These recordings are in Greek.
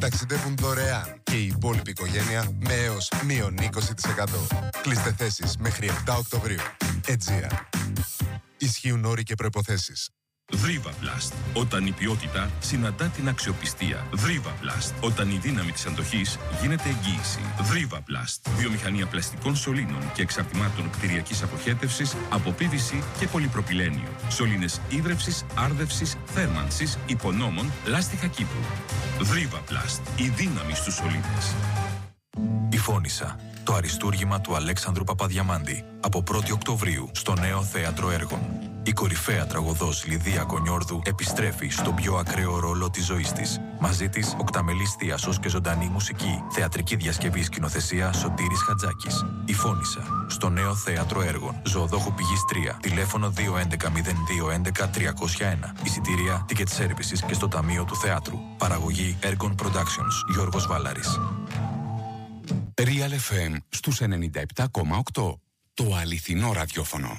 Ταξιδεύουν δωρεάν και η υπόλοιπη οικογένεια με έως μείον 20%. Κλείστε θέσεις μέχρι 7 Οκτωβρίου. Aegean. Ισχύουν όροι και προϋποθέσεις. Vrivaplast. Όταν η ποιότητα συναντά την αξιοπιστία. Vrivaplast. Όταν η δύναμη της αντοχής γίνεται εγγύηση. Vrivaplast. Βιομηχανία πλαστικών σωλήνων και εξαρτημάτων κτηριακής αποχέτευσης από PVC και πολυπροπυλένιο. Σωλήνες ίδρευσης, άρδευσης, θέρμανσης, υπονόμων, λάστιχα Κύπρου. Vrivaplast. Η δύναμη στους σωλήνες. Η Φώνισσα. Το αριστούργημα του Αλέξανδρου Παπαδιαμάντη. Από 1η Οκτωβρίου στο νέο θέατρο έργων. Η κορυφαία τραγωδός Λιδία Κονιόρδου επιστρέφει στον πιο ακραίο ρόλο της ζωής της. Μαζί της, οκταμελής θίασος και ζωντανή μουσική. Θεατρική διασκευή σκηνοθεσία Σωτήρης Χατζάκης. Η Φώνισσα. Στο νέο θέατρο έργων. Ζωοδόχου Πηγής 3. Τηλέφωνο 211-0211-301. Εισιτήρια, ticket services και στο Ταμείο του Θεάτρου. Παραγωγή Ergon Productions. Γιώργος Βάλαρης. Real FM στους 97,8. Το αληθινό ραδιόφωνο.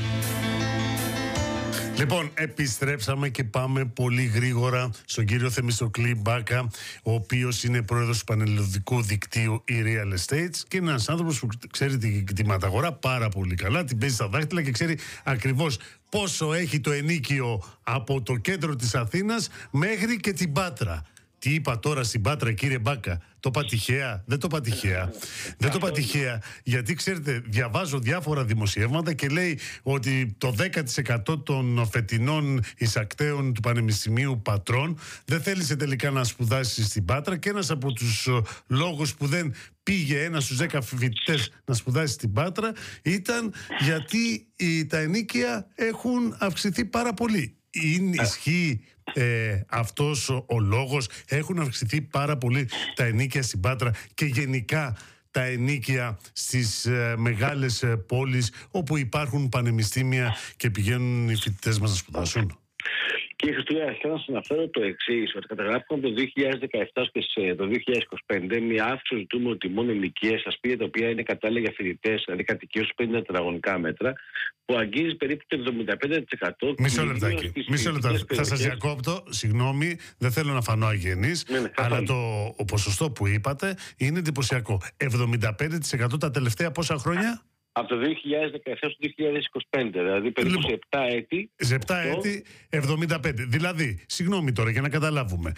Λοιπόν, επιστρέψαμε και πάμε πολύ γρήγορα στον κύριο Θεμιστοκλή Μπάκα, ο οποίος είναι πρόεδρος του πανελλαδικού δικτύου η Real Estates και είναι ένας άνθρωπος που ξέρει την κτηματαγορά πάρα πολύ καλά, την παίζει στα δάχτυλα και ξέρει ακριβώς πόσο έχει το ενοίκιο από το κέντρο της Αθήνας μέχρι και την Πάτρα. Τι είπα τώρα στην Πάτρα, κύριε Μπάκα? Το είπα τυχαία? Δεν το είπα τυχαία. Δεν το είπα τυχαία, γιατί ξέρετε, διαβάζω διάφορα δημοσιεύματα και λέει ότι το 10% των φετινών εισακτέων του Πανεπιστημίου Πατρών δεν θέλησε τελικά να σπουδάσει στην Πάτρα, και ένας από τους λόγους που δεν πήγε ένας στους 10 φοιτητές να σπουδάσει στην Πάτρα ήταν γιατί τα ενοίκια έχουν αυξηθεί πάρα πολύ. Ισχύει αυτός ο λόγος? Έχουν αυξηθεί πάρα πολύ τα ενοίκια στην Πάτρα και γενικά τα ενοίκια στις μεγάλες πόλεις όπου υπάρχουν πανεπιστήμια και πηγαίνουν οι φοιτητές μας να σπουδάσουν? Κύριε Χριστούγεννα, θέλω να σας αναφέρω το εξής, ότι καταγράφουμε από το 2017 και το 2025 μια αύξηση του τιμών τιμών ενοικίας στα σπίτια τα οποία είναι κατάλληλα για φοιτητές, δηλαδή κατοικίες 50 τετραγωνικά μέτρα, που αγγίζει περίπου το 75%. Μισό λεπτάκι. Θα σας διακόπτω, συγγνώμη, δεν θέλω να φανώ αγενής, αλλά το ποσοστό που είπατε είναι εντυπωσιακό. 75% τα τελευταία πόσα χρόνια? Από το 2017 στο 2025, δηλαδή περίπου σε 7 έτη. Σε 7 έτη, 75. Δηλαδή, συγγνώμη τώρα για να καταλάβουμε.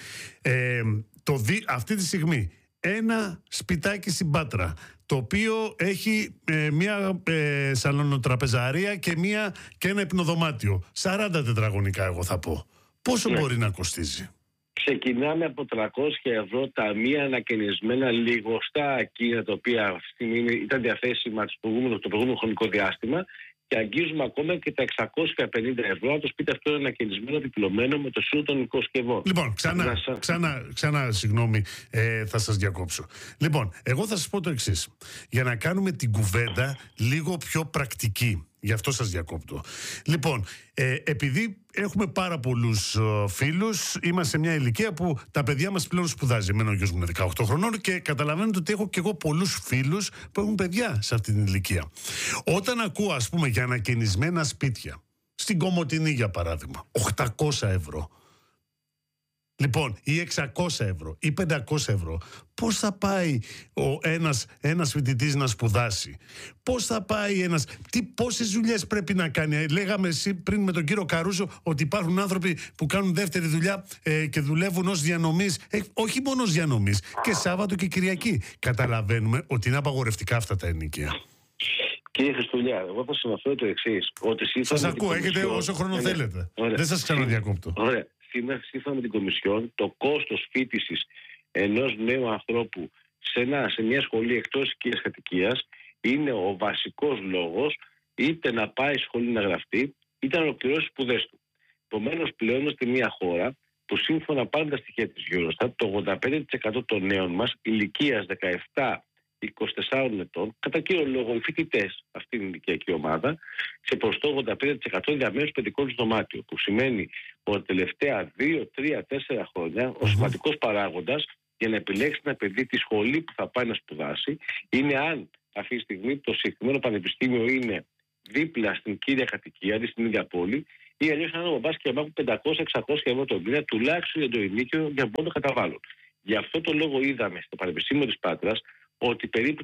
Αυτή τη στιγμή, ένα σπιτάκι στην Πάτρα, το οποίο έχει μια σαλονοτραπεζαρία και ένα υπνοδωμάτιο, 40 τετραγωνικά εγώ θα πω, πόσο μπορεί να κοστίζει? Ξεκινάμε από 300 ευρώ τα μία ανακαινισμένα λιγοστά ακίνητα, τα οποία αυτή τη στιγμή ήταν διαθέσιμα το προηγούμενο χρονικό διάστημα, και αγγίζουμε ακόμα και τα 650 ευρώ. Το σπίτι αυτό είναι ανακαινισμένο, διπλωμένο με το σύνολο των οικοσκευών. Λοιπόν, ξανά συγγνώμη, θα σας διακόψω. Λοιπόν, εγώ θα σας πω το εξής, για να κάνουμε την κουβέντα λίγο πιο πρακτική. Γι' αυτό σας διακόπτω. Λοιπόν, επειδή έχουμε πάρα πολλούς φίλους, είμαστε σε μια ηλικία που τα παιδιά μας πλέον σπουδάζει. Εμένα ο γιος μου είναι 18 χρονών και καταλαβαίνετε ότι έχω και εγώ πολλούς φίλους που έχουν παιδιά σε αυτή την ηλικία. Όταν ακούω, ας πούμε, για ανακαινισμένα σπίτια, στην Κομοτηνή για παράδειγμα, 800 ευρώ, λοιπόν, ή 600 ευρώ ή 500 ευρώ, πώς θα πάει ένας φοιτητής να σπουδάσει? Πώς θα πάει πόσες δουλειές πρέπει να κάνει? Λέγαμε πριν με τον κύριο Καρούζο ότι υπάρχουν άνθρωποι που κάνουν δεύτερη δουλειά και δουλεύουν ως διανομής, όχι μόνο ως διανομής, και Σάββατο και Κυριακή. Καταλαβαίνουμε ότι είναι απαγορευτικά αυτά τα ενοίκια. Κύριε Χριστούλια, εγώ θα σας αναφέρω το εξής. Σας ακούω, έχετε όσο χρόνο θέλετε. Δεν σας ξαναδιακόπτω. Ωραία. Σύμφωνα με την Κομισιόν, το κόστος φοίτησης ενός νέου ανθρώπου σε μια σχολή εκτός οικίας κατοικίας είναι ο βασικός λόγος είτε να πάει σχολή να γραφτεί, είτε να ολοκληρώσει τις σπουδές του. Επομένως, πλέον είμαστε μια χώρα που σύμφωνα πάντα τα στοιχεία της Eurostat, το 85% των νέων μας ηλικίας 17-24 ετών, κατά κύριο λόγο οι φοιτητές, αυτή είναι η ηλικιακή ομάδα, σε ποσοστό 85% διαμένουν στο παιδικό του δωμάτιο. Που σημαίνει ότι τα τελευταία 2, 3, 4 χρόνια ο σημαντικός παράγοντας για να επιλέξει ένα παιδί τη σχολή που θα πάει να σπουδάσει είναι αν αυτή τη στιγμή το συγκεκριμένο πανεπιστήμιο είναι δίπλα στην κύρια κατοικία, δηλαδή στην ίδια πόλη, ή αλλιώς αν ο μπαμπάς και η μαμά έχουν 500-600 ευρώ το μήνα, τουλάχιστον για το ενίκιο, για να μπορούν να καταβάλουν. Γι' αυτό το λόγο είδαμε στο Πανεπιστήμιο της Πάτρας ότι περίπου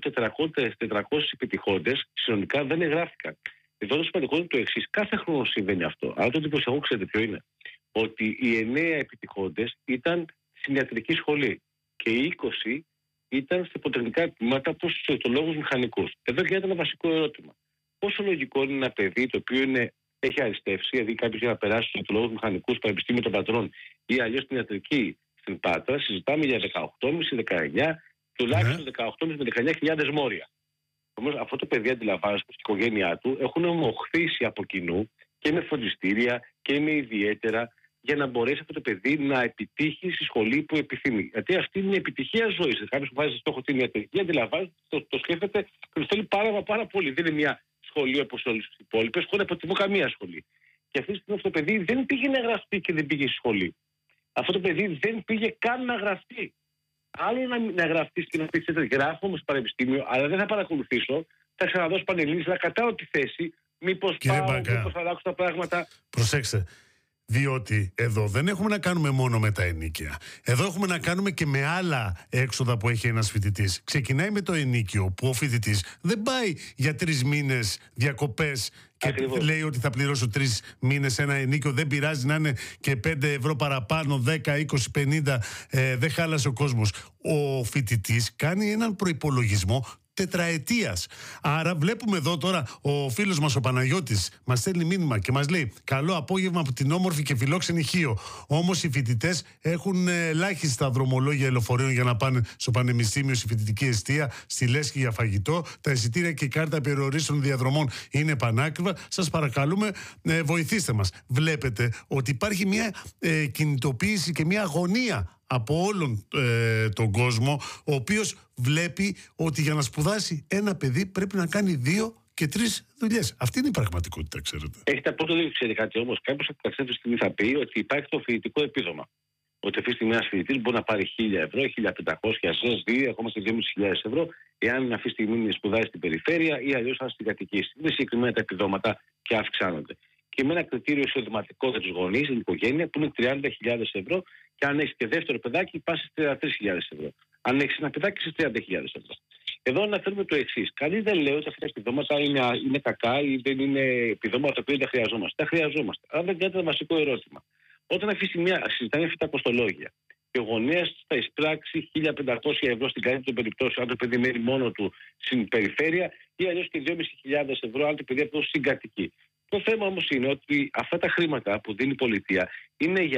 400 επιτυχόντες συνολικά δεν εγγράφηκαν. Εδώ το σημαντικό είναι το εξής. Κάθε χρόνο συμβαίνει αυτό. Αλλά το εντυπωσιακό ξέρετε ποιο είναι? Ότι οι 9 επιτυχόντες ήταν στην ιατρική σχολή και οι 20 ήταν σε πολυτεχνικά τμήματα όπως στους ορθολόγους μηχανικούς. Εδώ γίνεται ένα βασικό ερώτημα. Πόσο λογικό είναι ένα παιδί το οποίο έχει αριστεύσει, δηλαδή κάποιος για να περάσει στους ορθολόγους μηχανικούς στο Πανεπιστήμιο των Πατρών ή αλλιώς στην ιατρική στην Πάτρα, συζητάμε για 18,5-19, τουλάχιστον 18,5 με 19.000 μόρια. Όμως αυτό το παιδί αντιλαμβάνεται πως η οικογένειά του έχουν ομοχθήσει από κοινού και με φροντιστήρια και με ιδιαίτερα για να μπορέσει αυτό το παιδί να επιτύχει στη σχολή που επιθυμεί. Γιατί αυτή είναι η επιτυχία ζωής. Κάποιος που βάζει στόχο την ιατρική αντιλαμβάνεται, το σκέφτεται και το θέλει πάρα πολύ. Δεν είναι μια σχολή όπως όλες τις υπόλοιπες, χωρίς να αποτιμώ καμία σχολή. Και αυτή τη στιγμή αυτό το παιδί δεν πήγε να γραφτεί και δεν πήγε στη σχολή. Αυτό το παιδί δεν πήγε καν να γραφτεί. Άλλο να γραφτεί και να πει: γράφω στο πανεπιστήμιο, αλλά δεν θα παρακολουθήσω. Θα ξαναδώσω πανελλήνιες, αλλά κατά ό,τι θέση. Μήπως θα αλλάξω τα πράγματα. Προσέξτε. Διότι εδώ δεν έχουμε να κάνουμε μόνο με τα ενίκια. Εδώ έχουμε να κάνουμε και με άλλα έξοδα που έχει ένας φοιτητής. Ξεκινάει με το ενίκιο που ο φοιτητής δεν πάει για 3 μήνες διακοπές και λέει ότι θα πληρώσω 3 μήνες ένα ενίκιο. Δεν πειράζει να είναι και 5 ευρώ παραπάνω, 10, 20, 50. Δεν χάλασε ο κόσμος. Ο φοιτητής κάνει έναν προϋπολογισμό τετραετίας. Άρα βλέπουμε εδώ τώρα ο φίλος μας ο Παναγιώτης μας στέλνει μήνυμα και μας λέει: καλό απόγευμα από την όμορφη και φιλόξενη Χίο. Όμως οι φοιτητές έχουν ελάχιστα δρομολόγια λεωφορείων για να πάνε στο πανεπιστήμιο, στη φοιτητική εστία, στη Λέσχη για φαγητό. Τα εισιτήρια και η κάρτα περιορίσεων διαδρομών είναι πανάκριβα. Σας παρακαλούμε, βοηθήστε μας. Βλέπετε ότι υπάρχει μια κινητοποίηση και μια αγωνία από όλον τον κόσμο, ο οποίος βλέπει ότι για να σπουδάσει ένα παιδί πρέπει να κάνει 2 και 3 δουλειές. Αυτή είναι η πραγματικότητα, ξέρετε. Έχετε από το δεν ξέρει κάτι όμως. Κάποιος από αυτή τη στιγμή θα πει ότι υπάρχει το φοιτητικό επίδομα. Ότι αυτή τη στιγμή ένας φοιτητής μπορεί να πάρει 1.000 ευρώ, 1.500, 2.000, ακόμα και 2.500 ευρώ, εάν αυτή τη στιγμή σπουδάει στην περιφέρεια ή αλλιώς αν στην κατοικία. Είναι συγκεκριμένα τα επιδόματα και αυξάνονται. Και με ένα κριτήριο εισοδηματικό για τους γονείς, την οικογένεια, που είναι 30.000 ευρώ, και αν έχεις και δεύτερο παιδάκι, πας στις 33.000 ευρώ. Αν έχεις ένα παιδάκι, στις 30.000 ευρώ. Εδώ αναφέρουμε το εξής. Κανείς δεν λέει ότι αυτά τα επιδόματα είναι κακά ή δεν είναι επιδόματα τα οποία δεν χρειαζόμαστε. Τα χρειαζόμαστε. Αλλά δεν κάνετε ένα βασικό ερώτημα. Όταν αυτή τη στιγμή συζητάνε αυτά τα κοστολόγια και ο γονέας θα εισπράξει 1.500 ευρώ στην καλύτερη των περιπτώσεων, αν το παιδί μένει μόνο του στην περιφέρεια, ή αλλιώς και 2.500 ευρώ, αν το παιδί αυτό συγκατοικεί. Το θέμα όμως είναι ότι αυτά τα χρήματα που δίνει η πολιτεία είναι για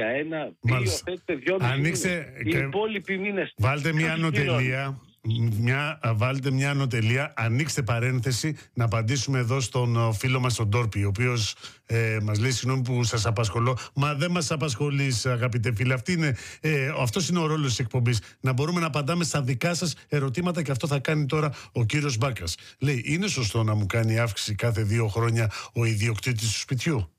1, 2, 2,5 οι υπόλοιποι μήνες. Βάλτε μια ανωτελεία. Βάλτε μια ανωτελεία, ανοίξτε παρένθεση, να απαντήσουμε εδώ στον φίλο μας τον Τόρπη, ο οποίος μας λέει: συγγνώμη που σας απασχολώ. Μα δεν μας απασχολείς, αγαπητέ φίλε. Αυτός είναι ο ρόλος της εκπομπής. Να μπορούμε να απαντάμε στα δικά σας ερωτήματα, και αυτό θα κάνει τώρα ο κύριος Μπάκας. Λέει: είναι σωστό να μου κάνει αύξηση κάθε 2 χρόνια ο ιδιοκτήτης του σπιτιού?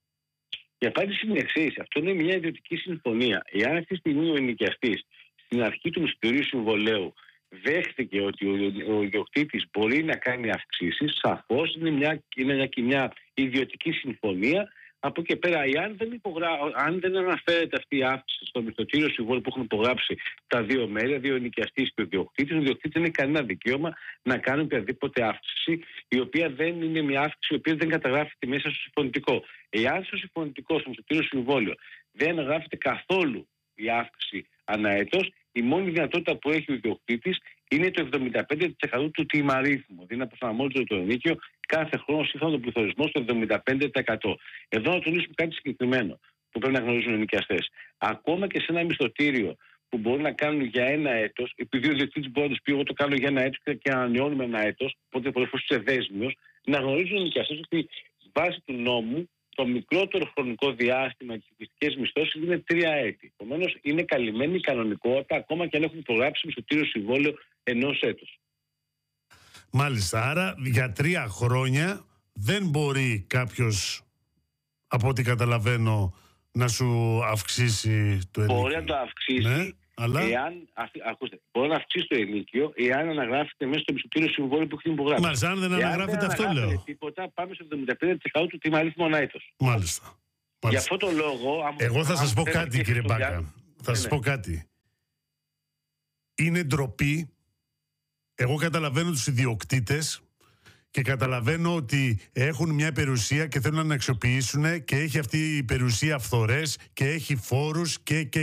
Η απάντηση είναι εξής. Αυτό είναι μια ιδιωτική συμφωνία. Εάν αυτή τη στιγμή ο ενοικιαστής στην αρχή του μισθωτηρίου συμβολέου δέχτηκε ότι ο ιδιοκτήτης μπορεί να κάνει αυξήσεις, σαφώς είναι μια ιδιωτική συμφωνία. Από εκεί πέρα, αν δεν αναφέρεται αυτή η αύξηση στο μισθωτήριο συμβόλαιο που έχουν υπογράψει τα 2 μέρη, 2 ενοικιαστής και ο ιδιοκτήτης δεν έχει κανένα δικαίωμα να κάνει οποιαδήποτε αύξηση, η οποία δεν είναι μια αύξηση η οποία δεν καταγράφεται μέσα στο συμφωνητικό. Εάν στο συμφωνητικό, στο μισθωτήριο συμβόλαιο, δεν γράφεται καθόλου η αύξηση ανά έτος, η μόνη δυνατότητα που έχει ο ιδιοκτήτης είναι το 75% του τιμαρίθμου. Δηλαδή να προσαρμόζεται το ενίκιο κάθε χρόνο σύμφωνα με τον πληθωρισμό στο 75%. Εδώ να τονίσουμε κάτι συγκεκριμένο που πρέπει να γνωρίζουν οι ενοικιαστές. Ακόμα και σε ένα μισθωτήριο που μπορεί να κάνουν για 1 έτος, επειδή ο ιδιοκτήτης μπορεί να του πει: εγώ το κάνω για 1 έτος και ανανεώνουμε 1 έτος, οπότε πολλές φορές είσαι δέσμιος, να γνωρίζουν οι ενοικιαστές ότι βάσει του νόμου το μικρότερο χρονικό διάστημα της οικιστικές μισθώσεις είναι 3 έτη. Επομένως, είναι καλυμμένη η κανονικότητα, ακόμα και αν έχουν υπογράψει μισθωτήριο συμβόλαιο 1 έτους. Μάλιστα. Άρα για 3 χρόνια δεν μπορεί κάποιος, από ό,τι καταλαβαίνω, να σου αυξήσει το ενίκιο. Μπορεί να το αυξήσει. Ναι, αλλά... μπορεί να αυξήσει το ενίκιο εάν αναγράφεται μέσα στο μισθωτήριο συμβόλαιο που έχει υπογράψει. Μάλιστα, αν δεν αναγράφεται, αυτό λέω. Αν τίποτα, πάμε στο 75% του τιμαρίθμου ανά έτος. Μάλιστα. Για αυτό το λόγο... Εγώ θα σας πω κάτι, κύριε Μπάκα. Θα σας πω κάτι. είναι ντροπή. Εγώ καταλαβαίνω τους ιδιοκτήτες και καταλαβαίνω ότι έχουν μια περιουσία και θέλουν να την αξιοποιήσουν και έχει αυτή η περιουσία φθορές και έχει φόρους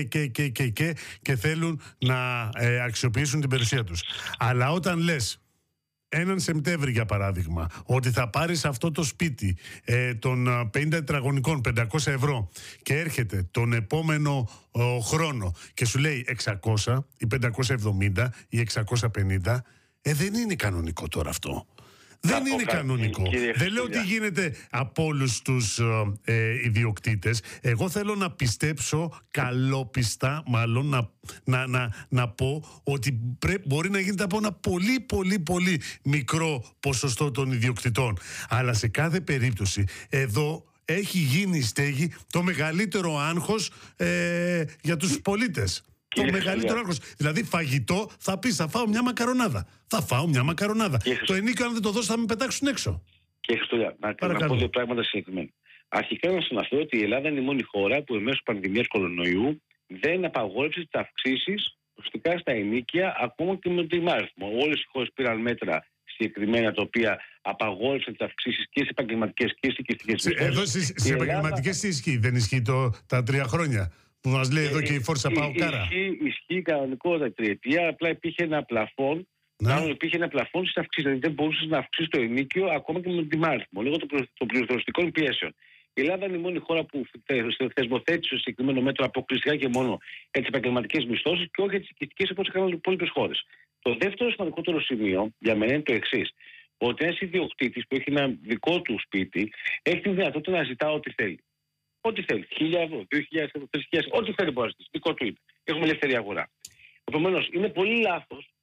και θέλουν να αξιοποιήσουν την περιουσία τους. Αλλά όταν λες έναν Σεπτέμβρη, για παράδειγμα, ότι θα πάρεις αυτό το σπίτι των 50 τετραγωνικών 500 ευρώ και έρχεται τον επόμενο χρόνο και σου λέει 600 ή 570 ή 650, δεν είναι κανονικό τώρα αυτό. Δεν είναι κανονικό. Δεν λέω ότι γίνεται από όλους τους ιδιοκτήτες. Εγώ θέλω να πιστέψω καλόπιστα, μάλλον να πω ότι μπορεί να γίνεται από ένα πολύ λίγο ποσοστό των ιδιοκτητών. Αλλά σε κάθε περίπτωση εδώ έχει γίνει η στέγη το μεγαλύτερο άγχος για τους πολίτες. Το μεγαλύτερο άγχος. Δηλαδή φαγητό θα πεις θα φάω μια μακαρονάδα. Θα φάω μια μακαρονάδα. Το ενίκιο αν δεν το δώσω θα με πετάξουν έξω. Και Χριστούλια, να πω δύο πράγματα συγκεκριμένα. Αρχικά να σας αναφέρω ότι η Ελλάδα είναι η μόνη χώρα που εμέσω πανδημίας κορονοϊού δεν απαγόρευσε τις αυξήσεις ουσιαστικά στα ενίκια ακόμα και με το ημάριθμο. Όλες οι χώρες πήραν μέτρα συγκεκριμένα τα οποία απαγόρευσαν τις αυξήσεις και σε επαγγελματικές και σε οικιστικές μισθώσεις. Εδώ στις επαγγελματικές τι ισχύει, δεν ισχύει τα 3 χρόνια που μας λέει εδώ και η Φόρσα Παοκάρα. Ισχύει κανονικότητα τριετία, απλά υπήρχε ένα πλαφόν. Υπήρχε ένα πλαφόν στις αυξήσεις. Δηλαδή δεν μπορούσε να αυξήσει το ενίκιο ακόμα και με τον τιμάριθμο, λόγω των πληροφοριστικών πιέσεων. Η Ελλάδα είναι η μόνη χώρα που θεσμοθέτησε το συγκεκριμένο μέτρο αποκλειστικά και μόνο για τις επαγγελματικές μισθώσεις και όχι για τις οικιστικές όπως έκαναν οι υπόλοιπες χώρες. Το δεύτερο σημαντικότερο σημείο για μένα είναι το εξής. Ότι ένας ιδιοκτήτης που έχει ένα δικό του σπίτι έχει τη δυνατότητα να ζητά ό,τι θέλει. Ό,τι θέλει. 1.000 ευρώ, 2.000 ευρώ, 3.000, ό,τι θέλει μπορεί να ζητήσει. Δικό του είναι. Έχουμε ελεύθερη αγορά. Επομένως, είναι πολύ λάθος,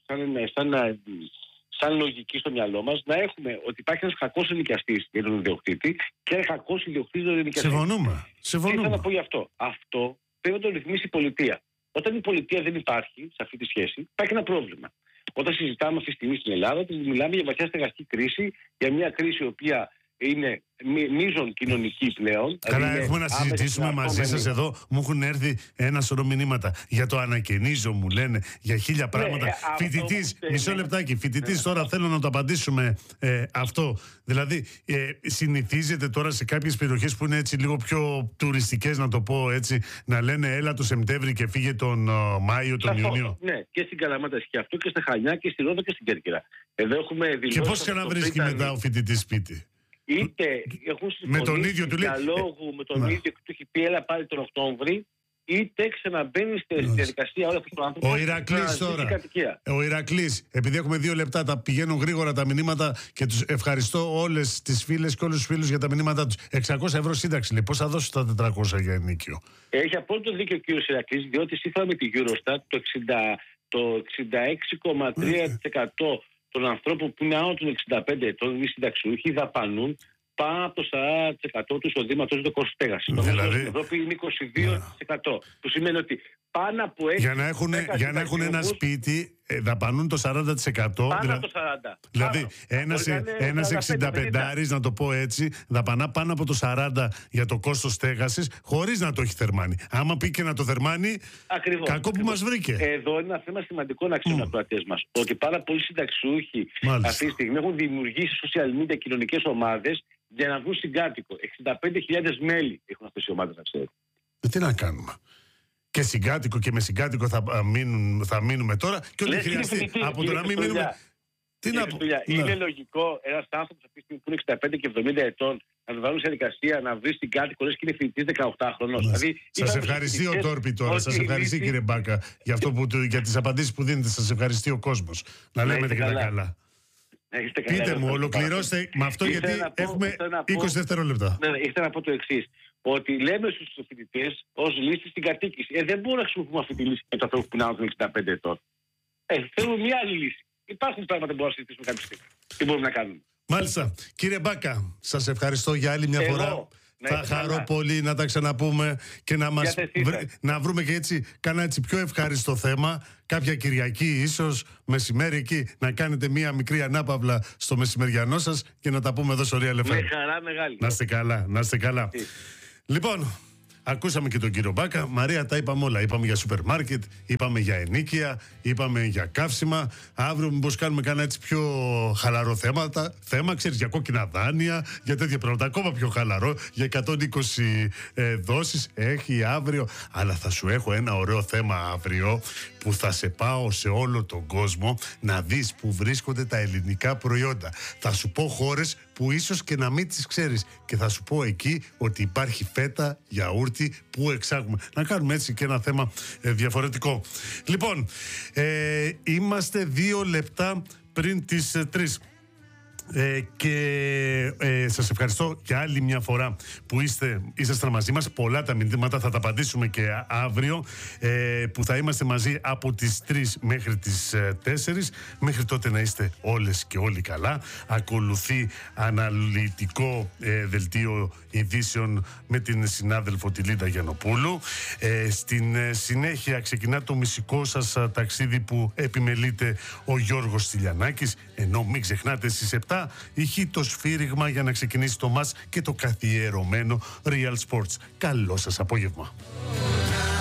σαν λογική στο μυαλό μας, να έχουμε ότι υπάρχει ένας κακός ενοικιαστής για τον ιδιοκτήτη και ένα κακός ιδιοκτήτης για τον ενοικιαστή. Συμφωνούμε. Τι θέλω να πω γι' αυτό. Αυτό πρέπει να το ρυθμίσει η πολιτεία. Όταν η πολιτεία δεν υπάρχει σε αυτή τη σχέση, υπάρχει ένα πρόβλημα. Όταν συζητάμε αυτή τη στιγμή στην Ελλάδα, μιλάμε για βαθιά στεγαστική κρίση, για μια κρίση η οποία είναι μείζον κοινωνική πλέον. Καλά, δηλαδή έχουμε να συζητήσουμε μαζί σας εδώ. Μου έχουν έρθει ένα σωρό μηνύματα για το ανακαινίζω, μου λένε, για 1000 πράγματα. Φοιτητής, μισό λεπτάκι, φοιτητής τώρα θέλω να το απαντήσουμε αυτό. Δηλαδή, συνηθίζεται τώρα σε κάποιες περιοχές που είναι έτσι λίγο πιο τουριστικές, να το πω έτσι, να λένε έλα το Σεπτέμβρη και φύγε τον Μάιο, τον Ιούνιο. Ναι, και στην Καλαμάτα και αυτό και στα Χανιά και στη Ρόδο και στην Κέρκυρα. Εδώ έχουμε δηλώσει. Και πώς ξαναβρίσκει μετά ο φοιτητής σπίτι? Είτε έχουν συμφωνήσει διαλόγου με τον ίδιο και του έχει πει έλα πάλι τον Οκτώβρη, είτε ξαναμπαίνει στη διαδικασία όλα αυτού του άνθρωπου. Ο Ηρακλής, επειδή έχουμε 2 λεπτά, τα πηγαίνουν γρήγορα τα μηνύματα και τους ευχαριστώ όλες τις φίλες και όλους τους φίλους για τα μηνύματα τους. 600 ευρώ σύνταξη, λέει. Πώς θα δώσω τα 400 για ενίκιο? Έχει απόλυτο δίκιο ο κύριος Ηρακλής, διότι σύμφωνα με τη Eurostat το 66,3% των ανθρώπων που είναι άνω των 65 ετών, οι συνταξιούχοι, δαπανούν πάνω από το 40% του εισοδήματος για το κόστος στέγασης. Δηλαδή, στην Ευρώπη είναι 22%. Που σημαίνει ότι πάνω από 6%. Για να έχουν ένα σπίτι, δαπανούν το 40%. Πάνω από το 40%. Δηλαδή, ένας 65άρης, να το πω έτσι, δαπανά πάνω από το 40% για το κόστος στέγασης, χωρίς να το έχει θερμάνει. Άμα πει και να το θερμάνει, κακό που μας βρήκε. Εδώ είναι ένα θέμα σημαντικό να ξέρουν οι ακροατές μας. Ότι πάρα πολλοί συνταξιούχοι αυτή τη στιγμή έχουν δημιουργήσει social media κοινωνικές ομάδες για να βγουν συγκάτοικο. 65.000 μέλη έχουν αυτές οι ομάδες, να ξέρουν. Τι να κάνουμε? Και συγκάτοικο και με συγκάτοικο θα μείνουμε τώρα. Και ό,τι χρειαστεί. Από το να μην μείνουμε. Είναι λογικό ένας άνθρωπος αυτή τη στιγμή που είναι 65 και 70 ετών να τον βάλουν σε διαδικασία να βρει συγκάτοικο λες και είναι φοιτητής 18χρονος. Δηλαδή, σας ευχαριστεί ο Τόρπι τώρα. Σας ευχαριστεί, κύριε Μπάκα, για τις απαντήσεις που δίνετε. Σας ευχαριστεί ο κόσμος. Να λέμε και τα καλά. Πείτε μου, ολοκληρώστε με αυτό γιατί έχουμε 20 δευτερόλεπτα. Ήθελα να πω το εξής. Ότι λέμε στους φοιτητές ως λύση στην κατοίκηση. Δεν μπορούμε να χρησιμοποιούμε αυτή τη λύση με τους ανθρώπους που είναι άνω των 65 ετών. Θέλουμε μια άλλη λύση. Υπάρχουν πράγματα που μπορούμε να συζητήσουμε κάποια στιγμή. Τι μπορούμε να κάνουμε. Μάλιστα. Κύριε Μπάκα, σας ευχαριστώ για άλλη μια φορά. Θα χαρώ πολύ να τα ξαναπούμε και να βρούμε και έτσι κάνα έτσι πιο ευχάριστο θέμα. Κάποια Κυριακή, ίσως μεσημέρι εκεί, να κάνετε μία μικρή ανάπαυλα στο μεσημεριανό σας και να τα πούμε εδώ στο Real FM. Με χαρά μεγάλη. Να είστε καλά, να είστε καλά. Λοιπόν, Ακούσαμε και τον κύριο Μπάκα. Μαρία, τα είπαμε όλα. Είπαμε για σούπερ μάρκετ, είπαμε για ενοίκια, είπαμε για καύσιμα. Αύριο μήπως κάνουμε κανένα έτσι πιο χαλαρό θέμα, ξέρεις, για κόκκινα δάνεια, για τέτοια πράγματα. Ακόμα πιο χαλαρό, για 120 δόσεις. Έχει αύριο. Αλλά θα σου έχω ένα ωραίο θέμα αύριο που θα σε πάω σε όλο τον κόσμο να δεις που βρίσκονται τα ελληνικά προϊόντα. Θα σου πω χώρες που ίσως και να μην τις ξέρεις και θα σου πω εκεί ότι υπάρχει φέτα, γιαούρτι που εξάγουμε. Να κάνουμε έτσι και ένα θέμα διαφορετικό. Λοιπόν, είμαστε 2 λεπτά πριν τις 3. Και σας ευχαριστώ για άλλη μια φορά που ήσασταν μαζί μας. Πολλά τα μηνύματα, θα τα απαντήσουμε και αύριο, που θα είμαστε μαζί από τις 3 μέχρι τις 4. Μέχρι τότε να είστε όλες και όλοι καλά. Ακολουθεί αναλυτικό δελτίο ειδήσεων με την συνάδελφο τη Λίντα Γιαννοπούλου. Στην συνέχεια ξεκινά το μυστικό σας ταξίδι που επιμελείται ο Γιώργος Στυλιανάκης, ενώ μην ξεχνάτε στις 7 ηχεί το σφύριγμα για να ξεκινήσει το μας και το καθιερωμένο Real Sports. Καλό σας απόγευμα.